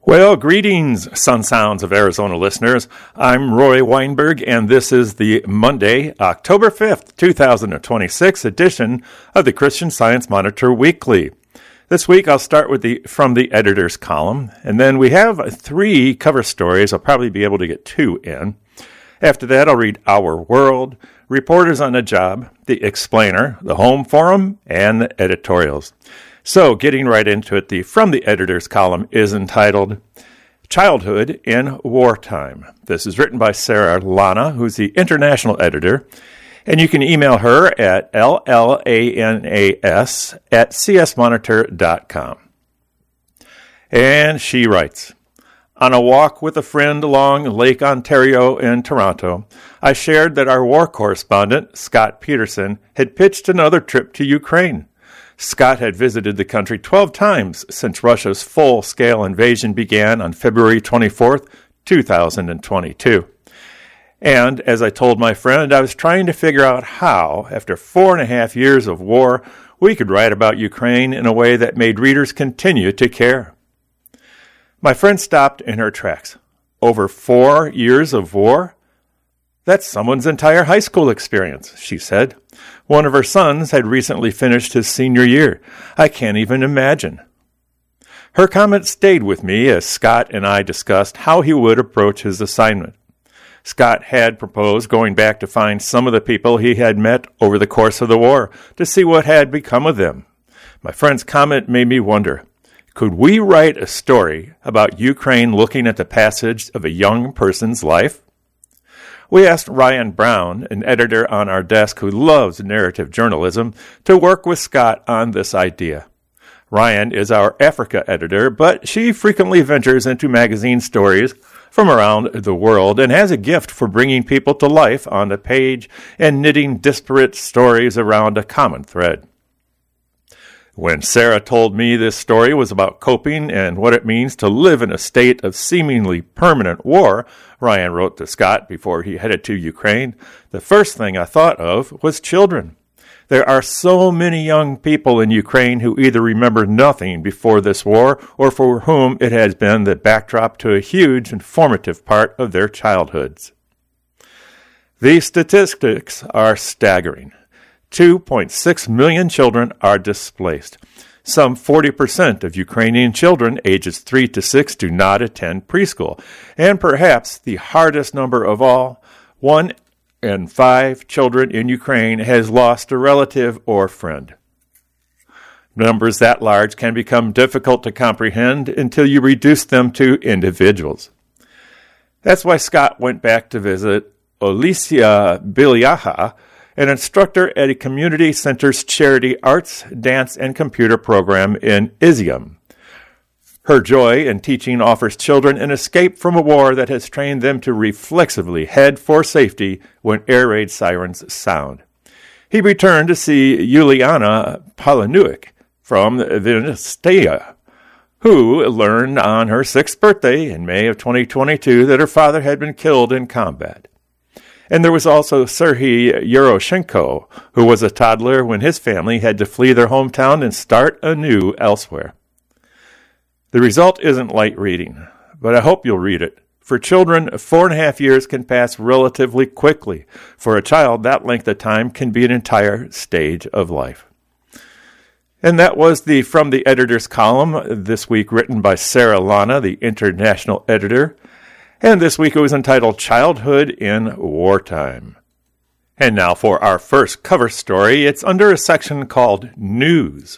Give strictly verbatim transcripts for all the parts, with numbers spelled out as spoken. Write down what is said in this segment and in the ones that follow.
Well, greetings, Sun Sounds of Arizona listeners. I'm Roy Weinberg, and this is the Monday, October fifth, twenty twenty-six edition of the Christian Science Monitor Weekly. This week, I'll start with the From the Editor's column, and then we have three cover stories. I'll probably be able to get two in. After that, I'll read Our World, Reporters on the Job, The Explainer, the Home Forum, and the editorials. So, getting right into it, the From the Editor's column is entitled Childhood in Wartime. This is written by Sarah Lana, who's the international editor, and you can email her at L-L-A-N-A-S at c s monitor dot com. And she writes, on a walk with a friend along Lake Ontario in Toronto, I shared that our war correspondent, Scott Peterson, had pitched another trip to Ukraine. Scott had visited the country twelve times since Russia's full-scale invasion began on February twenty-fourth, twenty twenty-two. And, as I told my friend, I was trying to figure out how, after four and a half years of war, we could write about Ukraine in a way that made readers continue to care. My friend stopped in her tracks. Over four years of war? That's someone's entire high school experience, she said. One of her sons had recently finished his senior year. I can't even imagine. Her comment stayed with me as Scott and I discussed how he would approach his assignment. Scott had proposed going back to find some of the people he had met over the course of the war to see what had become of them. My friend's comment made me wonder, could we write a story about Ukraine looking at the passage of a young person's life? We asked Ryan Brown, an editor on our desk who loves narrative journalism, to work with Scott on this idea. Ryan is our Africa editor, but she frequently ventures into magazine stories from around the world and has a gift for bringing people to life on the page and knitting disparate stories around a common thread. When Sarah told me this story was about coping and what it means to live in a state of seemingly permanent war, Ryan wrote to Scott before he headed to Ukraine, the first thing I thought of was children. There are so many young people in Ukraine who either remember nothing before this war or for whom it has been the backdrop to a huge and formative part of their childhoods. These statistics are staggering. two point six million children are displaced. Some forty percent of Ukrainian children ages three to six do not attend preschool. And perhaps the hardest number of all, one in five children in Ukraine has lost a relative or friend. Numbers that large can become difficult to comprehend until you reduce them to individuals. That's why Scott went back to visit Alicia Bilyaha, an instructor at a community center's charity arts, dance, and computer program in Izium. Her joy in teaching offers children an escape from a war that has trained them to reflexively head for safety when air raid sirens sound. He returned to see Yuliana Palanuik from Vinnytsia, who learned on her sixth birthday in May of twenty twenty-two that her father had been killed in combat. And there was also Serhiy Yeroshenko, who was a toddler when his family had to flee their hometown and start anew elsewhere. The result isn't light reading, but I hope you'll read it. For children, four and a half years can pass relatively quickly. For a child, that length of time can be an entire stage of life. And that was the From the Editor's column, this week written by Sarah Lana, the international editor. And this week it was entitled Childhood in Wartime. And now for our first cover story. It's under a section called News.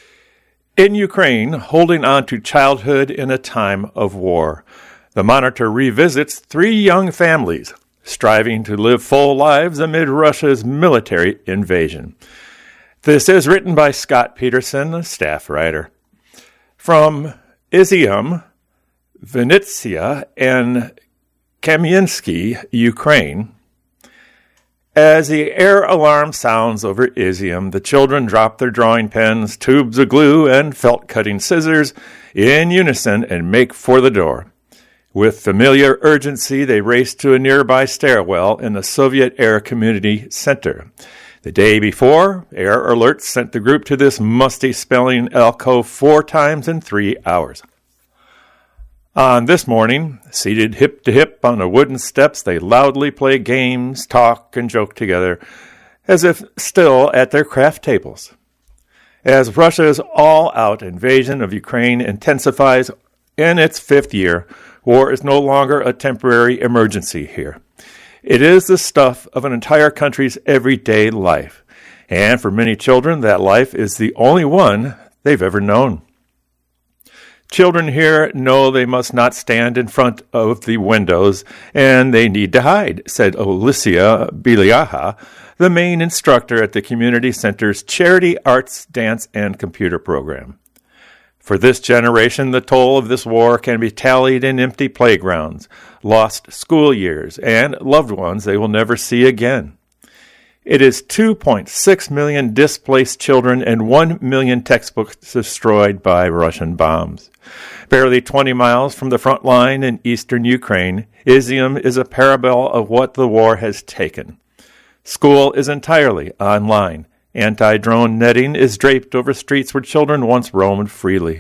In Ukraine, holding on to childhood in a time of war. The Monitor revisits three young families striving to live full lives amid Russia's military invasion. This is written by Scott Peterson, a staff writer. From Izium, Vinnytsia, and Kamensky, Ukraine. As the air alarm sounds over Izium, the children drop their drawing pens, tubes of glue, and felt-cutting scissors in unison and make for the door. With familiar urgency, they race to a nearby stairwell in the Soviet-era community center. The day before, air alerts sent the group to this musty-smelling alcove four times in three hours. On this morning, seated hip to hip on the wooden steps, they loudly play games, talk, and joke together, as if still at their craft tables. As Russia's all-out invasion of Ukraine intensifies in its fifth year, war is no longer a temporary emergency here. It is the stuff of an entire country's everyday life, and for many children, that life is the only one they've ever known. Children here know they must not stand in front of the windows, and they need to hide, said Alicia Biliaha, the main instructor at the community center's Charity Arts, Dance, and Computer program. For this generation, the toll of this war can be tallied in empty playgrounds, lost school years, and loved ones they will never see again. It is two point six million displaced children and one million textbooks destroyed by Russian bombs. Barely twenty miles from the front line in eastern Ukraine, Izium is a parable of what the war has taken. School is entirely online. Anti-drone netting is draped over streets where children once roamed freely.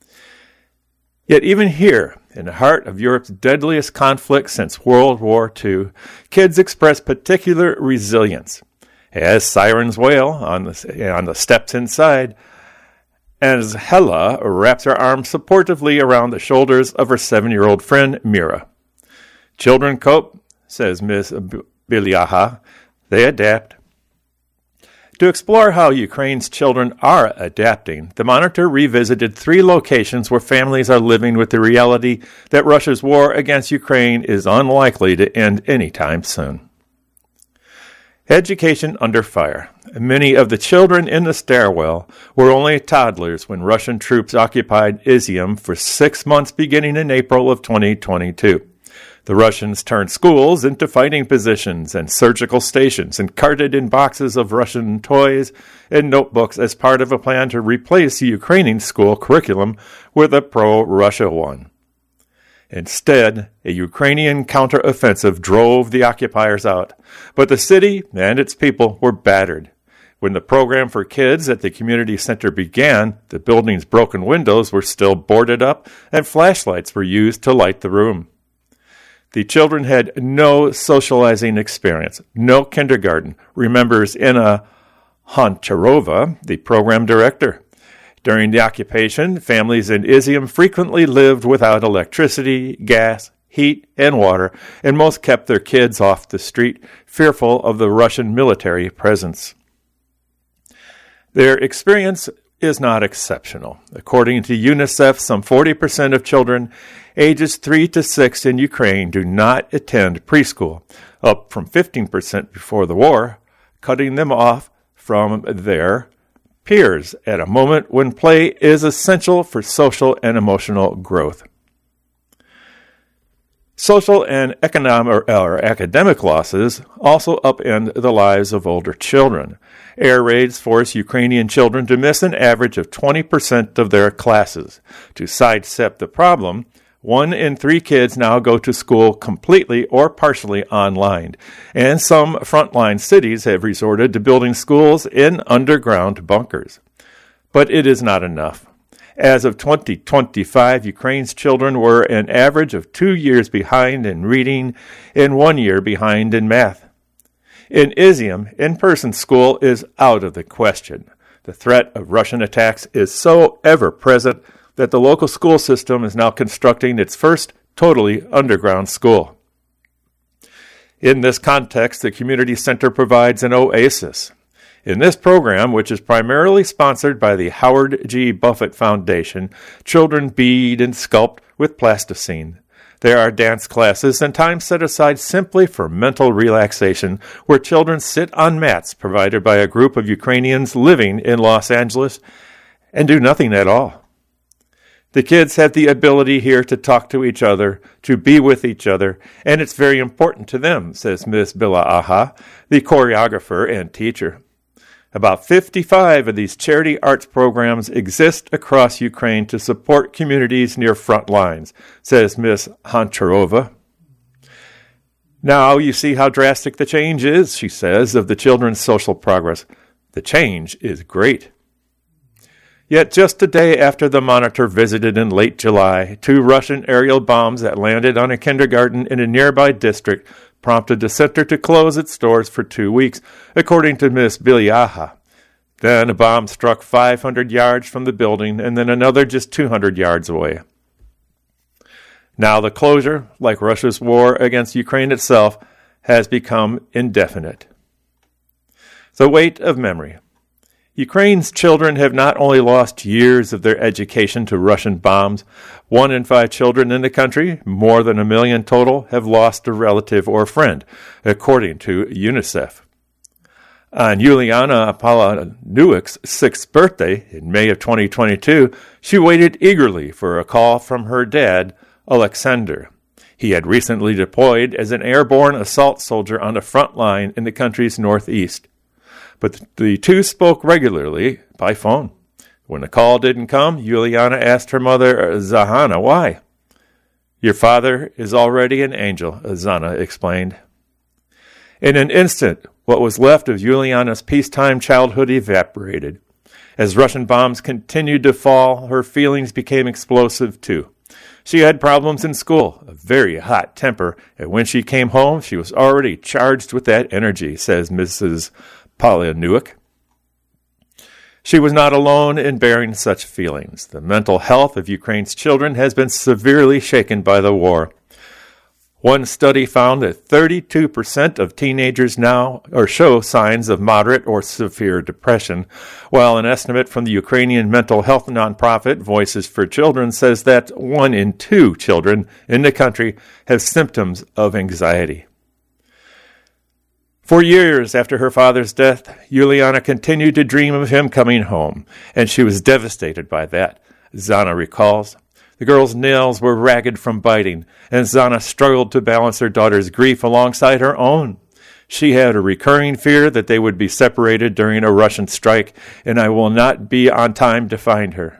Yet even here, in the heart of Europe's deadliest conflict since World War Two, kids express particular resilience. As sirens wail on the, on the steps inside, as Hella wraps her arms supportively around the shoulders of her seven-year-old friend, Mira. Children cope, says Miss Biliaha. They adapt. To explore how Ukraine's children are adapting, the Monitor revisited three locations where families are living with the reality that Russia's war against Ukraine is unlikely to end anytime soon. Education under fire. Many of the children in the stairwell were only toddlers when Russian troops occupied Izium for six months beginning in April of twenty twenty-two. The Russians turned schools into fighting positions and surgical stations and carted in boxes of Russian toys and notebooks as part of a plan to replace the Ukrainian school curriculum with a pro-Russia one. Instead, a Ukrainian counteroffensive drove the occupiers out, but the city and its people were battered. When the program for kids at the community center began, the building's broken windows were still boarded up and flashlights were used to light the room. The children had no socializing experience, no kindergarten, remembers Inna Honcharova, the program director. During the occupation, families in Izium frequently lived without electricity, gas, heat, and water, and most kept their kids off the street, fearful of the Russian military presence. Their experience is not exceptional. According to UNICEF, some forty percent of children ages three to six in Ukraine do not attend preschool, up from fifteen percent before the war, cutting them off from their peers at a moment when play is essential for social and emotional growth. Social and economic or academic losses also upend the lives of older children. Air raids force Ukrainian children to miss an average of twenty percent of their classes. To sidestep the problem, one in three kids now go to school completely or partially online, and some frontline cities have resorted to building schools in underground bunkers. But it is not enough. As of twenty twenty-five, Ukraine's children were an average of two years behind in reading and one year behind in math. In Izium, in-person school is out of the question. The threat of Russian attacks is so ever-present that the local school system is now constructing its first totally underground school. In this context, the community center provides an oasis. In this program, which is primarily sponsored by the Howard G. Buffett Foundation, children bead and sculpt with plasticine. There are dance classes and time set aside simply for mental relaxation, where children sit on mats provided by a group of Ukrainians living in Los Angeles and do nothing at all. The kids have the ability here to talk to each other, to be with each other, and it's very important to them, says Miz Biliaha, the choreographer and teacher. About fifty-five of these charity arts programs exist across Ukraine to support communities near front lines, says Miz Honcharova. Now you see how drastic the change is, she says, of the children's social progress. The change is great. Yet just a day after the Monitor visited in late July, two Russian aerial bombs that landed on a kindergarten in a nearby district prompted the center to close its doors for two weeks, according to Miz Belyaha. Then a bomb struck five hundred yards from the building and then another just two hundred yards away. Now the closure, like Russia's war against Ukraine itself, has become indefinite. The weight of memory. Ukraine's children have not only lost years of their education to Russian bombs. One in five children in the country, more than a million total, have lost a relative or friend, according to UNICEF. On Yuliana Palahniuk's sixth birthday, in May of twenty twenty-two, she waited eagerly for a call from her dad, Alexander. He had recently deployed as an airborne assault soldier on the front line in the country's northeast. But the two spoke regularly by phone. When the call didn't come, Yuliana asked her mother, Zahana, why? Your father is already an angel, Zana explained. In an instant, what was left of Yuliana's peacetime childhood evaporated. As Russian bombs continued to fall, her feelings became explosive too. She had problems in school, a very hot temper, and when she came home, she was already charged with that energy, says Missus Palahniuk. She was not alone in bearing such feelings. The mental health of Ukraine's children has been severely shaken by the war. One study found that thirty-two percent of teenagers now or show signs of moderate or severe depression, while an estimate from the Ukrainian mental health nonprofit Voices for Children says that one in two children in the country have symptoms of anxiety. For years after her father's death, Yuliana continued to dream of him coming home, and she was devastated by that, Zana recalls. The girl's nails were ragged from biting, and Zana struggled to balance her daughter's grief alongside her own. She had a recurring fear that they would be separated during a Russian strike, and I will not be on time to find her.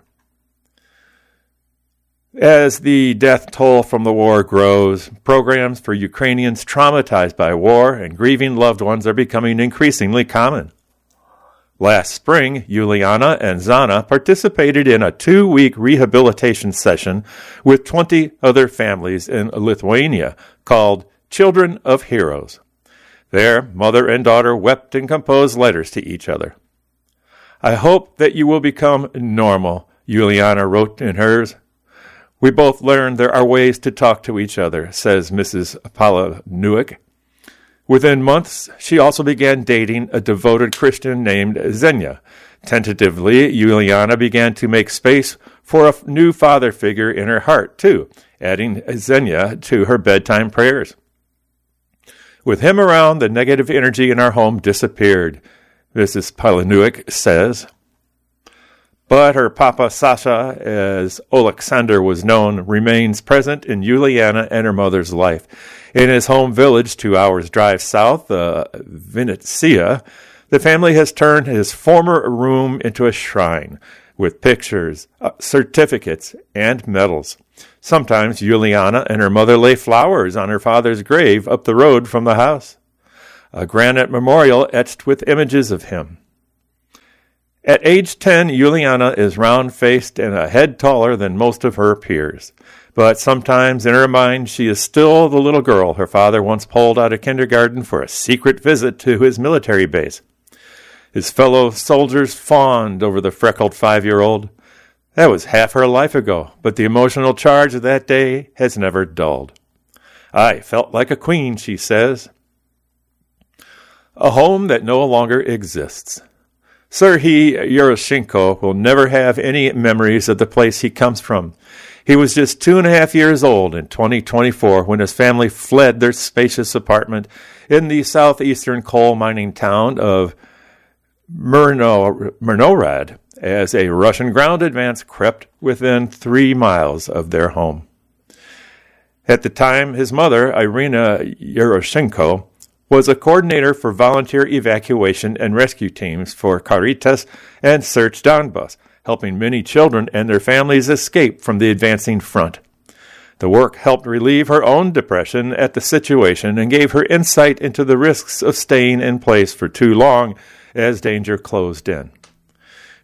As the death toll from the war grows, programs for Ukrainians traumatized by war and grieving loved ones are becoming increasingly common. Last spring, Yuliana and Zana participated in a two-week rehabilitation session with twenty other families in Lithuania called Children of Heroes. There, mother and daughter wept and composed letters to each other. I hope that you will become normal, Yuliana wrote in hers. We both learned there are ways to talk to each other, says Missus Palahniuk. Within months, she also began dating a devoted Christian named Zhenya. Tentatively, Yuliana began to make space for a new father figure in her heart, too, adding Zhenya to her bedtime prayers. With him around, the negative energy in our home disappeared, Missus Palahniuk says. But her papa Sasha, as Alexander was known, remains present in Yuliana and her mother's life. In his home village, two hours' drive south, uh, Vinnytsia, the family has turned his former room into a shrine with pictures, uh, certificates, and medals. Sometimes Yuliana and her mother lay flowers on her father's grave up the road from the house. A granite memorial etched with images of him. At age ten, Yuliana is round-faced and a head taller than most of her peers. But sometimes in her mind, she is still the little girl her father once pulled out of kindergarten for a secret visit to his military base. His fellow soldiers fawned over the freckled five-year-old. That was half her life ago, but the emotional charge of that day has never dulled. I felt like a queen, she says. A home that no longer exists. Serhiy Yeroshenko will never have any memories of the place he comes from. He was just two and a half years old in twenty twenty-four when his family fled their spacious apartment in the southeastern coal mining town of Myrno, Myrnorad as a Russian ground advance crept within three miles of their home. At the time, his mother, Irina Yeroshenko, was a coordinator for volunteer evacuation and rescue teams for Caritas and Search Donbas, helping many children and their families escape from the advancing front. The work helped relieve her own depression at the situation and gave her insight into the risks of staying in place for too long as danger closed in.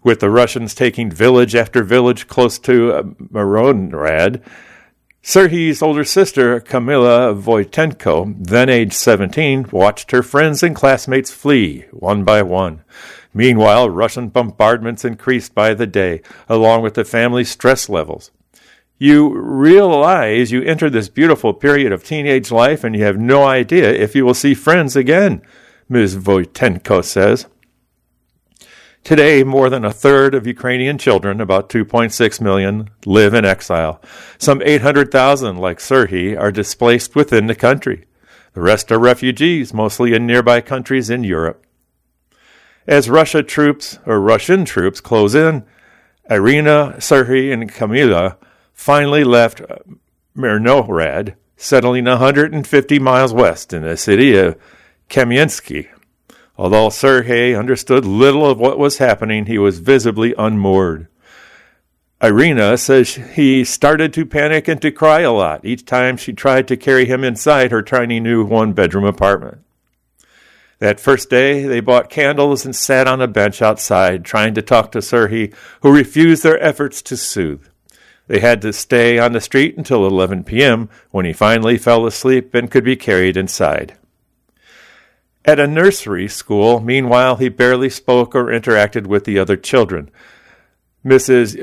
With the Russians taking village after village close to uh, Mironrad, Serhi's older sister, Kamila Voitenko, then age seventeen, watched her friends and classmates flee, one by one. Meanwhile, Russian bombardments increased by the day, along with the family's stress levels. You realize you enter this beautiful period of teenage life and you have no idea if you will see friends again, Miz Voitenko says. Today, more than a third of Ukrainian children, about two point six million, live in exile. Some eight hundred thousand, like Serhiy, are displaced within the country. The rest are refugees, mostly in nearby countries in Europe. As Russia troops, or Russian troops, close in, Irina, Serhiy, and Kamila finally left Mironrad, settling one hundred fifty miles west in the city of Kamiensky. Although Serhiy understood little of what was happening, he was visibly unmoored. Irina says he started to panic and to cry a lot each time she tried to carry him inside her tiny new one-bedroom apartment. That first day, they bought candles and sat on a bench outside, trying to talk to Serhiy, who refused their efforts to soothe. They had to stay on the street until eleven p.m., when he finally fell asleep and could be carried inside. At a nursery school, meanwhile, he barely spoke or interacted with the other children. Missus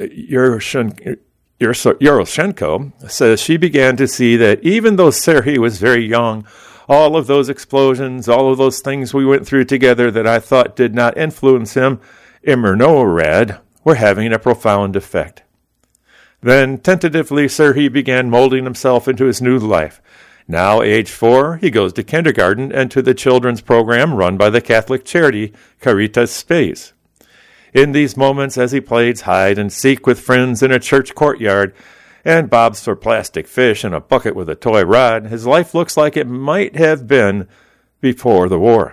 Yoroshenko says she began to see that even though Serhiy was very young, all of those explosions, all of those things we went through together that I thought did not influence him in Mironrad were having a profound effect. Then, tentatively, Serhiy began molding himself into his new life. Now, age four, he goes to kindergarten and to the children's program run by the Catholic charity Caritas Space. In these moments, as he plays hide and seek with friends in a church courtyard and bobs for plastic fish in a bucket with a toy rod, his life looks like it might have been before the war.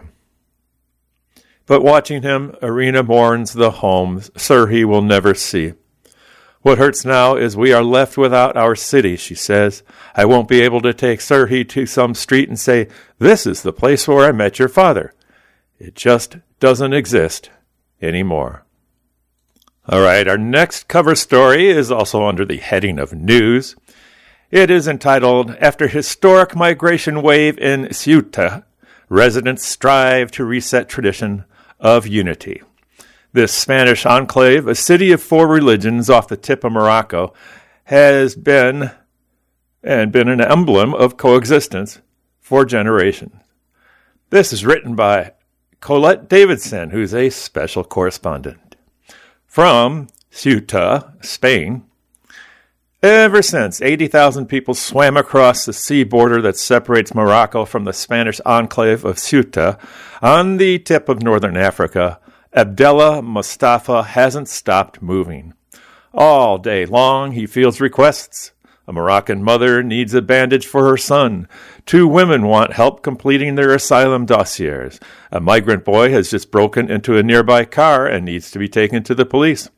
But watching him, Irina mourns the home Serhiy will never see. What hurts now is we are left without our city, she says. I won't be able to take Serhiy to some street and say, this is the place where I met your father. It just doesn't exist anymore. All right, our next cover story is also under the heading of news. It is entitled, After Historic Migration Wave in Ceuta, Residents Strive to Reset Tradition of Unity. This Spanish enclave, a city of four religions off the tip of Morocco, has been and been an emblem of coexistence for generations. This is written by Colette Davidson, who's a special correspondent. From Ceuta, Spain, ever since eighty thousand people swam across the sea border that separates Morocco from the Spanish enclave of Ceuta on the tip of northern Africa, Abdallah Mustafa hasn't stopped moving. All day long, he fields requests. A Moroccan mother needs a bandage for her son. Two women want help completing their asylum dossiers. A migrant boy has just broken into a nearby car and needs to be taken to the police.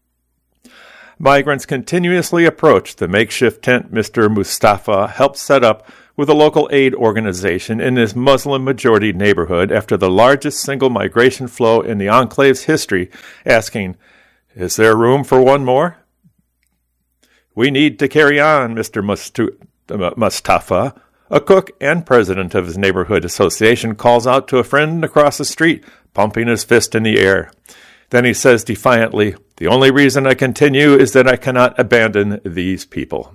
Migrants continuously approach the makeshift tent Mister Mustafa helped set up with a local aid organization in this Muslim-majority neighborhood after the largest single migration flow in the enclave's history, asking, is there room for one more? We need to carry on, Mister Mustu- Mustafa, a cook and president of his neighborhood association, calls out to a friend across the street, pumping his fist in the air. Then he says defiantly, the only reason I continue is that I cannot abandon these people.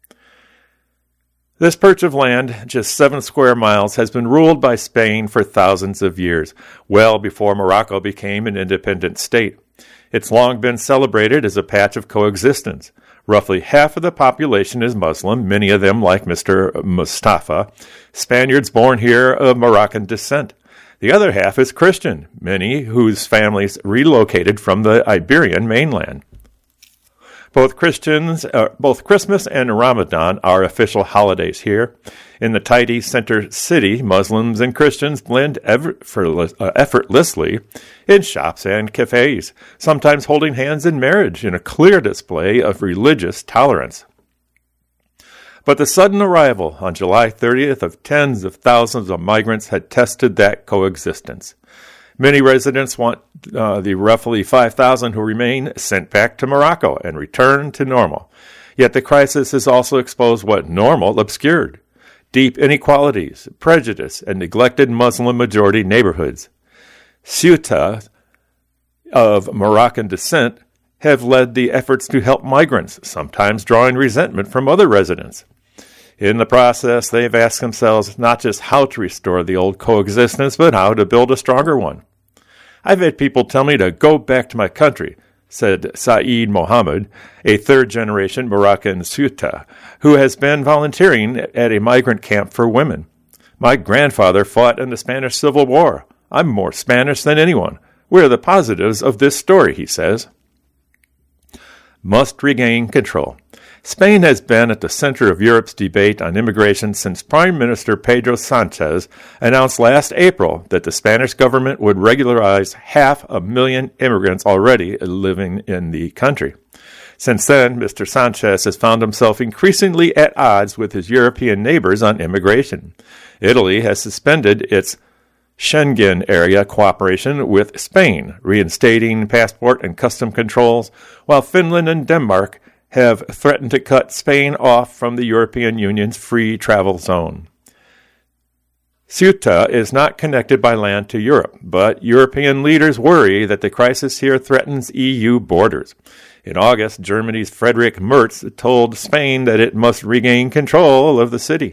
This perch of land, just seven square miles, has been ruled by Spain for thousands of years, well before Morocco became an independent state. It's long been celebrated as a patch of coexistence. Roughly half of the population is Muslim, many of them, like Mister Mustafa, Spaniards born here of Moroccan descent. The other half is Christian, many whose families relocated from the Iberian mainland. Both Christians, uh, both Christmas and Ramadan are official holidays here. In the tidy center city, Muslims and Christians blend effortless, uh, effortlessly in shops and cafes, sometimes holding hands in marriage in a clear display of religious tolerance. But the sudden arrival on July thirtieth of tens of thousands of migrants had tested that coexistence. Many residents want uh, the roughly five thousand who remain sent back to Morocco and returned to normal. Yet the crisis has also exposed what normal obscured: deep inequalities, prejudice, and neglected Muslim-majority neighborhoods. Ceuta, of Moroccan descent, have led the efforts to help migrants, sometimes drawing resentment from other residents. In the process, they've asked themselves not just how to restore the old coexistence, but how to build a stronger one. I've had people tell me to go back to my country, said Saeed Mohammed, a third-generation Moroccan Ceuta, who has been volunteering at a migrant camp for women. My grandfather fought in the Spanish Civil War. I'm more Spanish than anyone. Where are the positives of this story, he says. Must regain control. Spain has been at the center of Europe's debate on immigration since Prime Minister Pedro Sanchez announced last April that the Spanish government would regularize half a million immigrants already living in the country. Since then, Mister Sanchez has found himself increasingly at odds with his European neighbors on immigration. Italy has suspended its Schengen area cooperation with Spain, reinstating passport and custom controls, while Finland and Denmark have threatened to cut Spain off from the European Union's free travel zone. Ceuta is not connected by land to Europe, but European leaders worry that the crisis here threatens E U borders. In August, Germany's Friedrich Merz told Spain that it must regain control of the city.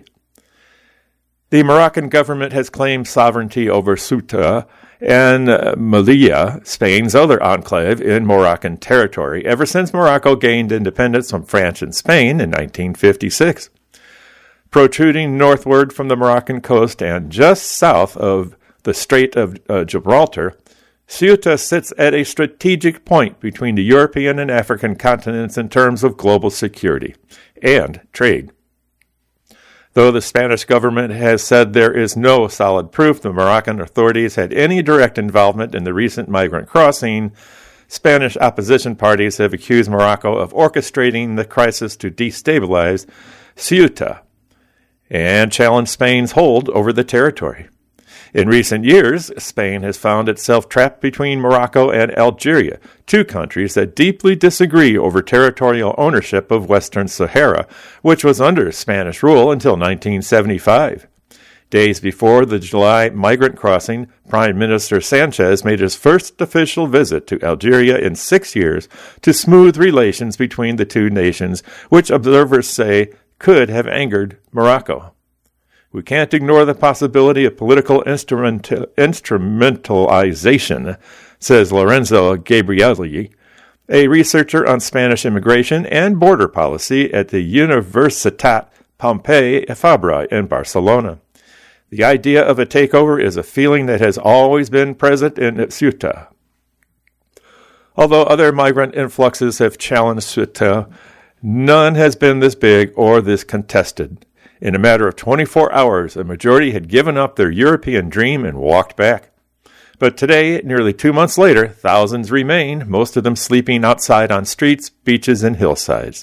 The Moroccan government has claimed sovereignty over Ceuta and uh, Melilla, Spain's other enclave in Moroccan territory, ever since Morocco gained independence from France and Spain in nineteen fifty-six. Protruding northward from the Moroccan coast and just south of the Strait of uh, Gibraltar, Ceuta sits at a strategic point between the European and African continents in terms of global security and trade. Though the Spanish government has said there is no solid proof the Moroccan authorities had any direct involvement in the recent migrant crossing, Spanish opposition parties have accused Morocco of orchestrating the crisis to destabilize Ceuta and challenged Spain's hold over the territory. In recent years, Spain has found itself trapped between Morocco and Algeria, two countries that deeply disagree over territorial ownership of Western Sahara, which was under Spanish rule until nineteen seventy-five. Days before the July migrant crossing, Prime Minister Sanchez made his first official visit to Algeria in six years to smooth relations between the two nations, which observers say could have angered Morocco. We can't ignore the possibility of political instrumental, instrumentalization, says Lorenzo Gabrielli, a researcher on Spanish immigration and border policy at the Universitat Pompeu Fabra in Barcelona. The idea of a takeover is a feeling that has always been present in Ceuta. Although other migrant influxes have challenged Ceuta, none has been this big or this contested. In a matter of twenty-four hours, a majority had given up their European dream and walked back. But today, nearly two months later, thousands remain, most of them sleeping outside on streets, beaches, and hillsides.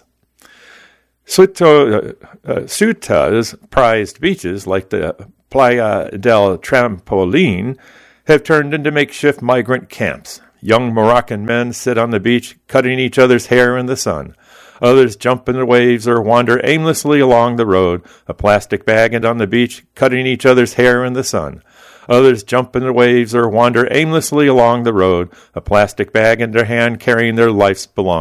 Ceuta, uh, Ceuta's prized beaches, like the Playa del Trampolín, have turned into makeshift migrant camps. Young Moroccan men sit on the beach, cutting each other's hair in the sun. Others jump in the waves or wander aimlessly along the road, a plastic bag and on the beach, cutting each other's hair in the sun. Others jump in the waves or wander aimlessly along the road, a plastic bag in their hand carrying their life's belongings.